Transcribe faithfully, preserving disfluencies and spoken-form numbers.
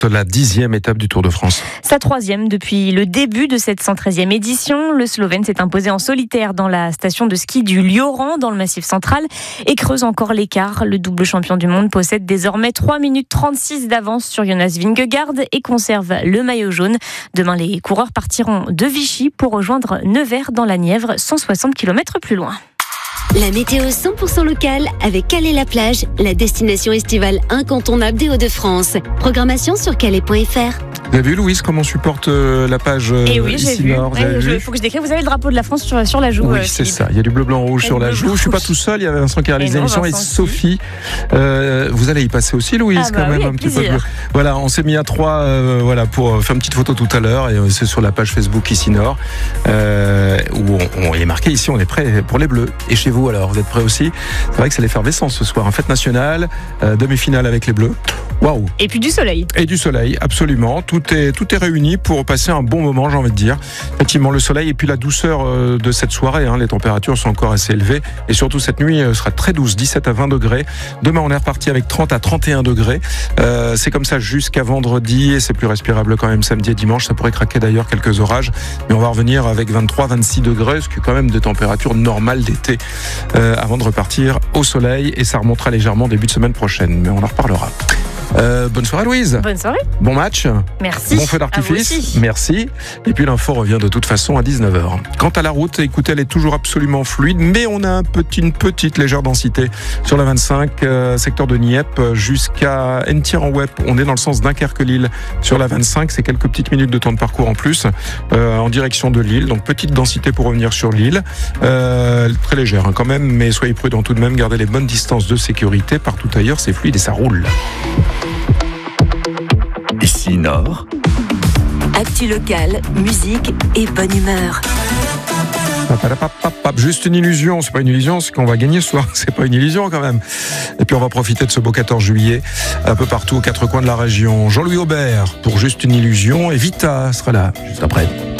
La dixième étape du Tour de France. Sa troisième depuis le début de cette cent treizième édition. Le Slovène s'est imposé en solitaire dans la station de ski du Lioran dans le Massif central et creuse encore l'écart. Le double champion du monde possède désormais trois minutes trente-six d'avance sur Jonas Vingegaard et conserve le maillot jaune. Demain, les coureurs partiront de Vichy pour rejoindre Nevers dans la Nièvre, cent soixante kilomètres plus loin. La météo cent pour cent locale avec Calais-la-Plage, la destination estivale incontournable des Hauts-de-France. Programmation sur calais point f r. Vous avez vu, Louise, comment on supporte euh, la page euh, Et oui, j'ai ici vu. Nord, Il faut que je décrive. Vous avez le drapeau de la France sur, sur la joue. Oui, euh, c'est Philippe. ça. Il y a du bleu, blanc, rouge Et sur le la bleu, joue. blanc, Je suis pas rouge. tout seul. Il y a Vincent qui réalise Et non, l'émission et Vincent aussi. Sophie. Euh, vous allez y passer aussi, Louise, Ah bah quand même, oui, un avec petit peu plaisir. bleu. Voilà, on s'est mis à trois, euh, voilà, pour faire une petite photo tout à l'heure et euh, c'est sur la page Facebook ici Nord euh, où on, on est marqué ici. On est prêt pour les Bleus. Et chez vous, alors, vous êtes prêts aussi? C'est vrai que c'est l'effervescence ce soir. En fête nationale, euh, demi-finale avec les Bleus. Waouh! Et puis du soleil. Et du soleil, absolument. Tout est, tout est réuni pour passer un bon moment, j'ai envie de dire. Effectivement, le soleil et puis la douceur euh, de cette soirée. Hein. Les températures sont encore assez élevées. Et surtout, cette nuit euh, sera très douce, dix-sept à vingt degrés. Demain, on est reparti avec trente à trente et un degrés. Euh, c'est comme ça jusqu'à vendredi et c'est plus respirable quand même samedi et dimanche. Ça pourrait craquer d'ailleurs quelques orages. Mais on va revenir avec vingt-trois, vingt-six degrés, ce qui est quand même des températures normales d'été euh, avant de repartir au soleil. Et ça remontera légèrement début de semaine prochaine. Mais on en reparlera. Euh, bonne soirée Louise. Bonne soirée. Bon match. Merci. Bon feu À vous d'artifice. aussi. Merci. Et puis l'info revient de toute façon à dix-neuf heures. Quant à la route, écoutez, elle est toujours absolument fluide, mais on a un petit, une petite légère densité sur la vingt-cinq, euh, secteur de Nieppe jusqu'à Entier-en-Wep. On est dans le sens Dunkerque-Lille sur la vingt-cinq. C'est quelques petites minutes de temps de parcours en plus euh, en direction de Lille. Donc petite densité pour revenir sur Lille. Euh, très légère hein, quand même, mais soyez prudents tout de même. Gardez les bonnes distances de sécurité. Partout ailleurs, c'est fluide et ça roule. Ici Nord. Actu locale, musique et bonne humeur. Papalapapapap. Juste une illusion, c'est pas une illusion, c'est qu'on va gagner ce soir, c'est pas une illusion quand même. Et puis on va profiter de ce beau quatorze juillet, un peu partout aux quatre coins de la région. Jean-Louis Aubert pour Juste une illusion et Vita sera là juste après.